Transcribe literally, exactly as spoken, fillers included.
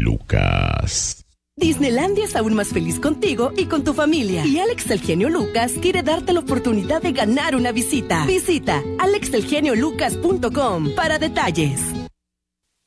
Lucas. Disneylandia es aún más feliz contigo y con tu familia. Y Alex el Genio Lucas quiere darte la oportunidad de ganar una visita. Visita alex el genio lucas punto com para detalles.